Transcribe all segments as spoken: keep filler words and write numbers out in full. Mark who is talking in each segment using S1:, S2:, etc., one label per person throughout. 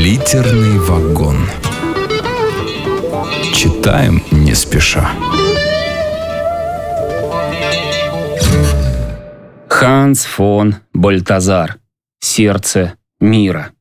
S1: Литерный вагон. Читаем не спеша.
S2: Ханс фон Бальтазар. Сердце мира.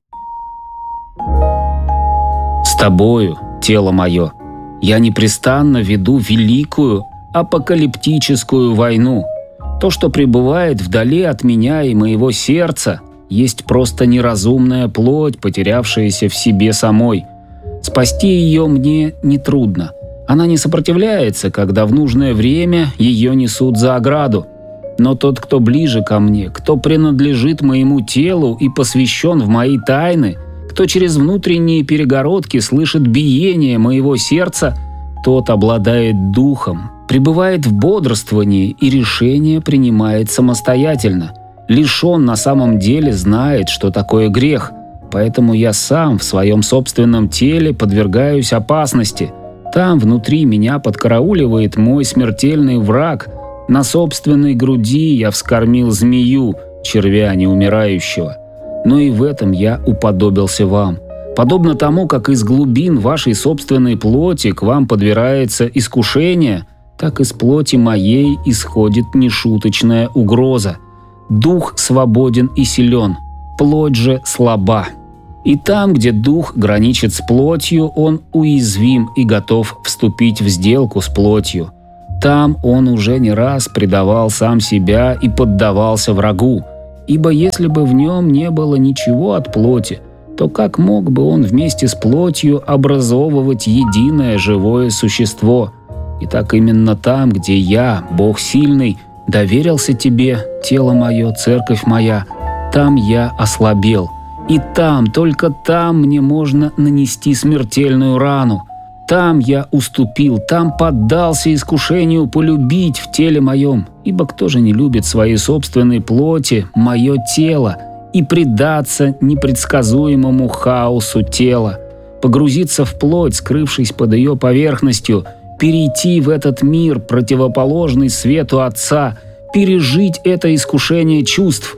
S2: С тобою, тело мое, я непрестанно веду великую апокалиптическую войну. То, что пребывает вдали от меня и моего сердца, есть просто неразумная плоть, потерявшаяся в себе самой. Спасти ее мне нетрудно. Она не сопротивляется, когда в нужное время ее несут за ограду. Но тот, кто ближе ко мне, кто принадлежит моему телу и посвящен в мои тайны, кто через внутренние перегородки слышит биение моего сердца, тот обладает духом, пребывает в бодрствовании и решение принимает самостоятельно. Лишь он на самом деле знает, что такое грех, поэтому я сам в своем собственном теле подвергаюсь опасности. Там внутри меня подкарауливает мой смертельный враг. На собственной груди я вскормил змею, червя неумирающего. Но и в этом я уподобился вам. Подобно тому, как из глубин вашей собственной плоти к вам подбирается искушение, так из плоти моей исходит нешуточная угроза. Дух свободен и силен, плоть же слаба. И там, где дух граничит с плотью, он уязвим и готов вступить в сделку с плотью. Там он уже не раз предавал сам себя и поддавался врагу. Ибо если бы в нем не было ничего от плоти, то как мог бы он вместе с плотью образовывать единое живое существо? И так именно там, где я, Бог сильный, доверился тебе, тело мое, церковь моя, там я ослабел. И там, только там мне можно нанести смертельную рану. Там я уступил, там поддался искушению полюбить в теле моем, ибо кто же не любит своей собственной плоти, мое тело, и предаться непредсказуемому хаосу тела, погрузиться в плоть, скрывшись под ее поверхностью, перейти в этот мир, противоположный свету Отца, пережить это искушение чувств,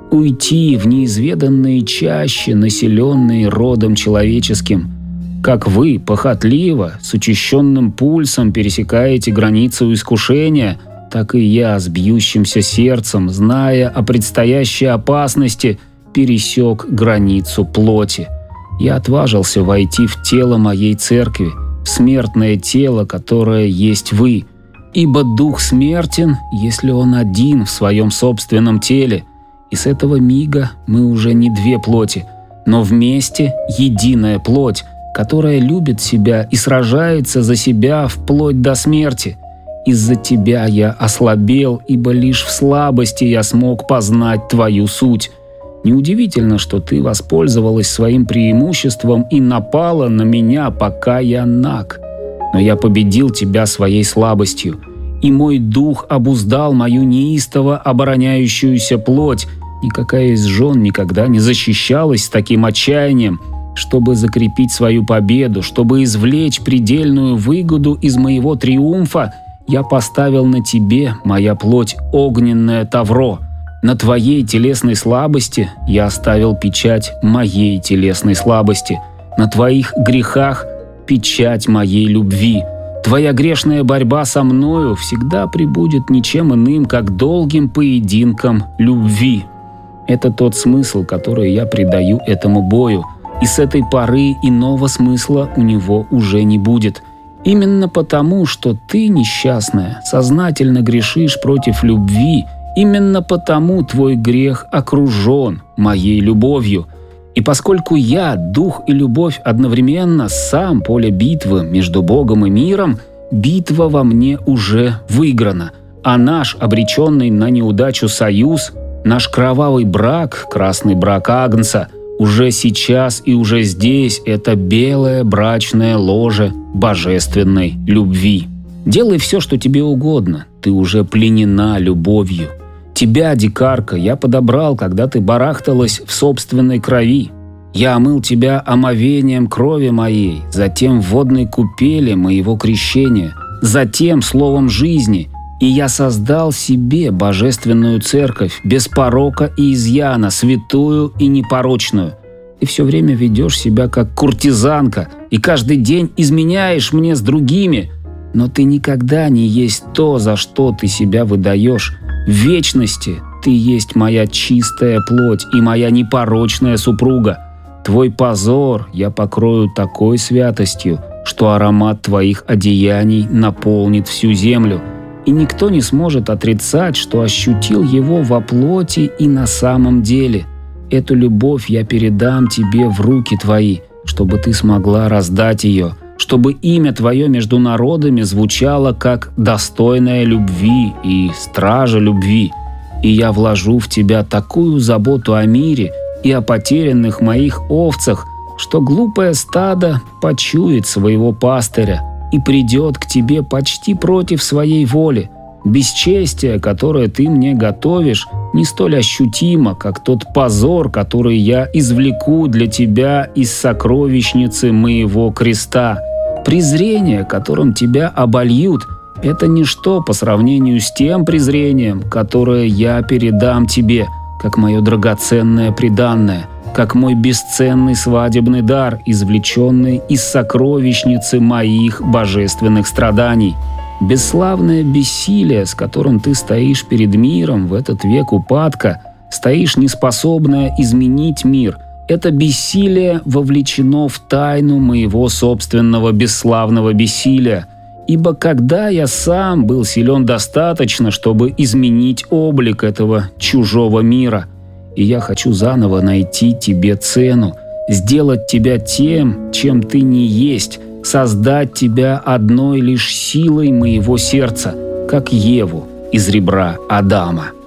S2: уйти в неизведанные чащи, населенные родом человеческим. Как вы, похотливо, с учащенным пульсом пересекаете границу искушения, так и я с бьющимся сердцем, зная о предстоящей опасности, пересек границу плоти. Я отважился войти в тело моей церкви, в смертное тело, которое есть вы. Ибо дух смертен, если он один в своем собственном теле. И с этого мига мы уже не две плоти, но вместе единая плоть, которая любит себя и сражается за себя вплоть до смерти. Из-за тебя я ослабел, ибо лишь в слабости я смог познать твою суть. Неудивительно, что ты воспользовалась своим преимуществом и напала на меня, пока я наг. Но я победил тебя своей слабостью, и мой дух обуздал мою неистово обороняющуюся плоть. Никакая из жен никогда не защищалась с таким отчаянием, чтобы закрепить свою победу, чтобы извлечь предельную выгоду из моего триумфа. Я поставил на тебе, моя плоть, огненное тавро. На твоей телесной слабости я оставил печать моей телесной слабости. На твоих грехах печать моей любви. Твоя грешная борьба со мною всегда пребудет ничем иным, как долгим поединком любви. Это тот смысл, который я придаю этому бою. И с этой поры иного смысла у него уже не будет. Именно потому, что ты, несчастная, сознательно грешишь против любви, именно потому твой грех окружен моей любовью. И поскольку я, дух и любовь одновременно, сам поле битвы между Богом и миром, битва во мне уже выиграна, а наш обреченный на неудачу союз, наш кровавый брак, красный брак Агнца, уже сейчас и уже здесь это белое брачное ложе божественной любви. Делай все, что тебе угодно, ты уже пленена любовью. Тебя, дикарка, я подобрал, когда ты барахталась в собственной крови. Я омыл тебя омовением крови моей, затем в водной купели моего крещения, затем словом жизни, и я создал себе божественную церковь, без порока и изъяна, святую и непорочную. Ты все время ведешь себя как куртизанка и каждый день изменяешь мне с другими. Но ты никогда не есть то, за что ты себя выдаешь. В вечности ты есть моя чистая плоть и моя непорочная супруга. Твой позор я покрою такой святостью, что аромат твоих одеяний наполнит всю землю, и никто не сможет отрицать, что ощутил его во плоти и на самом деле. Эту любовь я передам тебе в руки твои, чтобы ты смогла раздать ее, чтобы имя твое между народами звучало как достойная любви и стража любви. И я вложу в тебя такую заботу о мире и о потерянных моих овцах, что глупое стадо почует своего пастыря и придет к тебе почти против своей воли. Бесчестие, которое ты мне готовишь, не столь ощутимо, как тот позор, который я извлеку для тебя из сокровищницы моего креста. Презрение, которым тебя обольют, это ничто по сравнению с тем презрением, которое я передам тебе, как мое драгоценное приданное, как мой бесценный свадебный дар, извлеченный из сокровищницы моих божественных страданий. Бесславное бессилие, с которым ты стоишь перед миром в этот век упадка, стоишь неспособная изменить мир. Это бессилие вовлечено в тайну моего собственного бесславного бессилия. Ибо когда я сам был силен достаточно, чтобы изменить облик этого чужого мира, и я хочу заново найти тебе цену, сделать тебя тем, чем ты не есть, создать тебя одной лишь силой моего сердца, как Еву из ребра Адама.